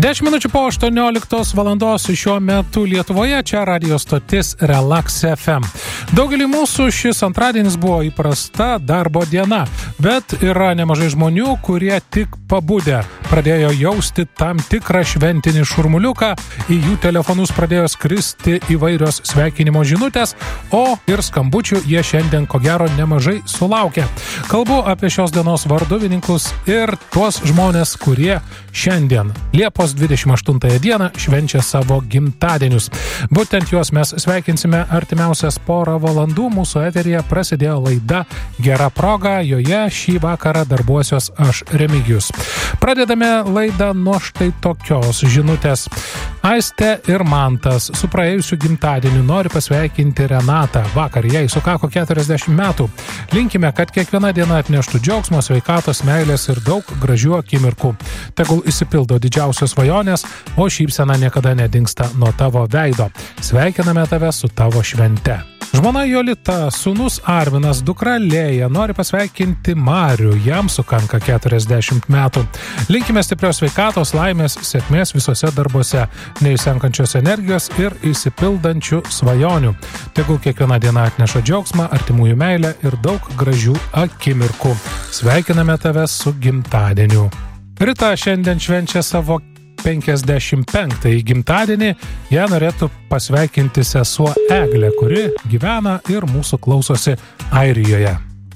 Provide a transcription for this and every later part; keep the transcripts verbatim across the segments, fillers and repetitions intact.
dešimt minučių po aštuonioliktos valandos šiuo metu Lietuvoje, čia radijo stotis Relax F M. Daugelį mūsų šis antradienis buvo įprasta darbo diena, bet yra nemažai žmonių, kurie tik pabudę pradėjo jausti tam tikrą šventinį šurmuliuką, į jų telefonus pradėjo skristi įvairios sveikinimo žinutės, o ir skambučių jie šiandien ko gero nemažai sulaukia. Kalbu apie šios dienos varduvininkus ir tuos žmonės, kurie šiandien Liepos dvidešimt aštuntąją dieną švenčia savo gimtadienius. Būtent juos mes sveikinsime artimiausias porą valandų. Mūsų eteryje prasidėjo laida Gera proga, joje šį vakarą darbuosios aš Remigijus. Pradedame laidą nuo štai tokios žinutės. Aistė ir Mantas su praėjusiu gimtadieniu nori pasveikinti Renatą. Vakar jai sukako keturiasdešimt metų. Linkime, kad kiekviena diena atneštų džiaugsmo, sveikatos, meilės ir daug gražių akimirkų. Tegul išsipildo didžiausios svajonės, o šypsena niekada nedingsta nuo tavo veido. Sveikiname tave su tavo švente. Žmona Jolita, sūnus Arminas, dukra Lėja nori pasveikinti Marių, jam sukanka keturiasdešimt metų. Linkime stiprios sveikatos, laimės, sėkmės visose darbuose, neišsenkančios energijos ir išsipildančių svajonių. Tegul kiekviena diena atneša džiaugsmą, artimųjų meilę ir daug gražių akimirkų. Sveikiname tave su gimtadieniu. Rita šiandien švenčia savo penkiasdešimt penktąjį gimtadienį. Ją norėtų pasveikinti sesuo Eglė, kuri gyvena ir mūsų klausosi Airijoje.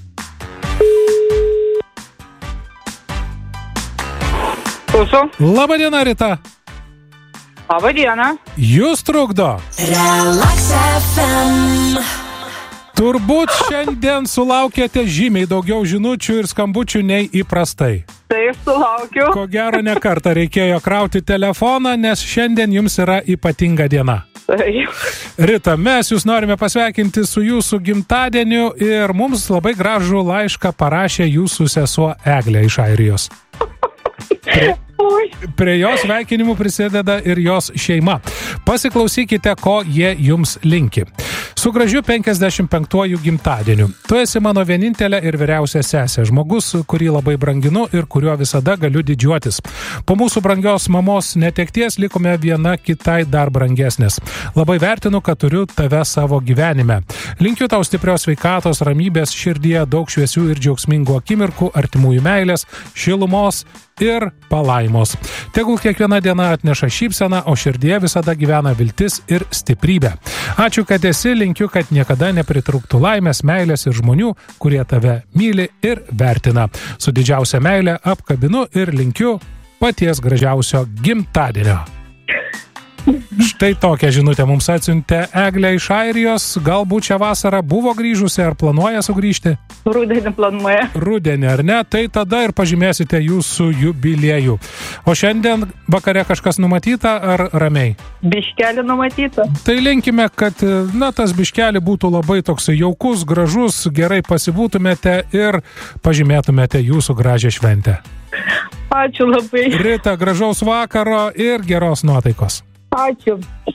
Klauso. Labą dieną, Rita. Labą dieną. Jūs trukdo. Relax F M. Turbūt šiandien sulaukėte žymiai daugiau žinučių ir skambučių nei įprastai. Taip, sulaukiu. Ko gero ne kartą reikėjo krauti telefoną, nes šiandien jums yra ypatinga diena. Taip. Rita, mes jūs norime pasveikinti su jūsų gimtadieniu ir mums labai gražų laišką parašė jūsų sesuo Eglė iš Airijos. Prie, prie jos sveikinimų prisideda ir jos šeima. Pasiklausykite, ko jie jums linki. Su gražiu penkiasdešimt penktuoju gimtadieniu. Tu esi mano vienintelė ir vyriausia sesė, žmogus, kurį labai branginu ir kuriuo visada galiu didžiuotis. Po mūsų brangios mamos netekties likome viena kitai dar brangesnės. Labai vertinu, kad turiu tave savo gyvenime. Linkiu tau stiprios sveikatos, ramybės širdyje, daug šviesių ir džiaugsmingų akimirkų, artimųjų meilės, šilumos ir palaimos. Tegul kiekviena diena atneša šypseną, o širdyje visada gyvena viltis ir stiprybė. Ačiū, kad esi, linkiu, kad niekada nepritrūktų laimės, meilės ir žmonių, kurie tave myli ir vertina. Su didžiausia meilė apkabinu ir linkiu paties gražiausio gimtadienio. Štai tokią žinutę mums atsiuntė Eglė iš Airijos. Galbūt šią vasarą buvo grįžusi ar planuoja sugrįžti? Rudenį planuoja. Rudenį, ar ne? Tai tada ir pažymėsite jūsų jubiliejų. O šiandien vakare kažkas numatyta ar ramiai? Biškelį numatyta. Tai linkime, kad na, tas biškelį būtų labai toks jaukus, gražus, gerai pasibūtumėte ir pažymėtumėte jūsų gražią šventę. Ačiū labai. Rita, gražaus vakaro ir geros nuotaikos. Ačiū.